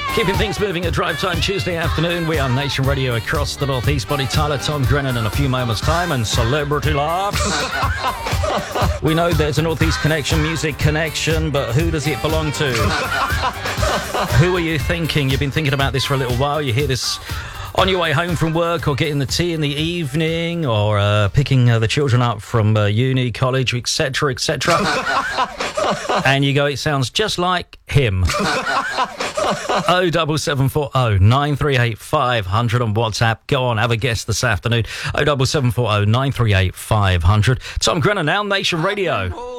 Keeping things moving at Drive Time Tuesday afternoon. We are Nation Radio across the Northeast. Bonnie Tyler, Tom Grennan in a few moments' time, and Celebrity Laughs. We know there's a Northeast connection, music connection, but who does it belong to? Who are you thinking? You've been thinking about this for a little while. You hear this on your way home from work, or getting the tea in the evening, or picking the children up from uni, college, etc., etc. And you go, it sounds just like him. 07740 938 500 on WhatsApp. Go on, have a guess this afternoon. 07740 938 500. Tom Grennan now, Nation Radio.